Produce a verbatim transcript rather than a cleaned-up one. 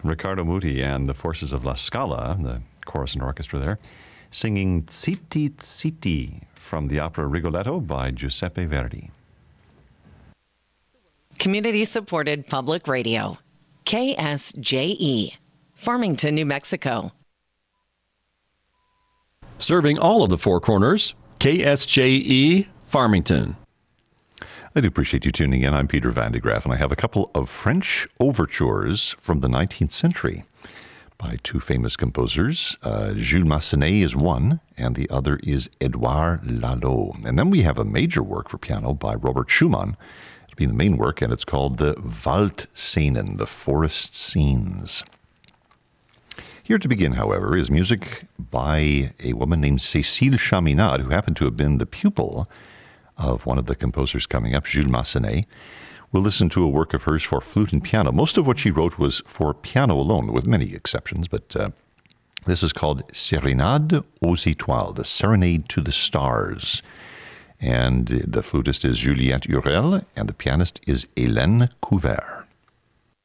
Riccardo Muti and the Forces of La Scala, the chorus and orchestra there, singing Zitti Zitti from the opera Rigoletto by Giuseppe Verdi. Community-supported public radio. K S J E, Farmington, New Mexico. Serving all of the Four Corners, K S J E, Farmington. I do appreciate you tuning in. I'm Peter Van de Graaff, and I have a couple of French overtures from the nineteenth century by two famous composers. Uh, Jules Massenet is one, and the other is Edouard Lalo. And then we have a major work for piano by Robert Schumann. It'll be the main work, and it's called the Waldszenen, the Forest Scenes. Here to begin, however, is music by a woman named Cécile Chaminade, who happened to have been the pupil of one of the composers coming up, Jules Massenet. We'll listen to a work of hers for flute and piano. Most of what she wrote was for piano alone, with many exceptions, but uh, this is called Sérénade aux Étoiles, the Serenade to the Stars. And the flutist is Juliette Hurel, and the pianist is Hélène Couvert.